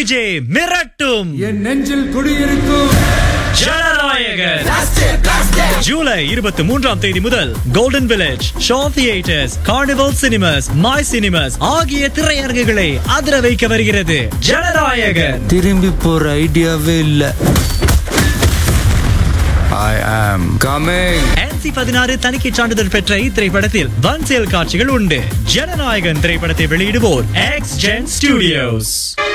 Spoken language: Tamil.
டிஜே மிரட்டும் என் நெஞ்சில் குடியிருக்கும் ஜனநாயகன் ஜூலை 23ஆம் தேதி முதல் golden village, show theatres, carnival cinemas, my cinemas ஆகிய திரையரங்குகளை அதிர வைக்க வருகிறது ஜனநாயகன். திரும்பி போற ஐடியாவே இல்ல. I am coming. NC-16 தணிக்கை சான்றிதழ் பெற்ற இத்திரைப்படத்தில் வன்செயல் காட்சிகள் உண்டு. ஜனநாயகன் திரைப்படத்தை வெளியிடுவோர் எக்ஸ் ஜென் ஸ்டுடியோஸ்.